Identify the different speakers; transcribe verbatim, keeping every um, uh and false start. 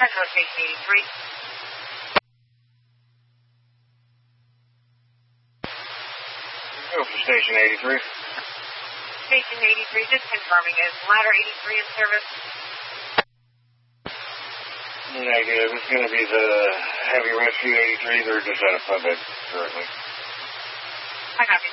Speaker 1: Central Station eighty-three.
Speaker 2: Go for Station eighty-three.
Speaker 1: Station eighty-three, just confirming, is Ladder eighty-three in service?
Speaker 2: Negative. It's going to be the Heavy Rescue eighty-three. They're just out of Pub currently.
Speaker 1: I copy.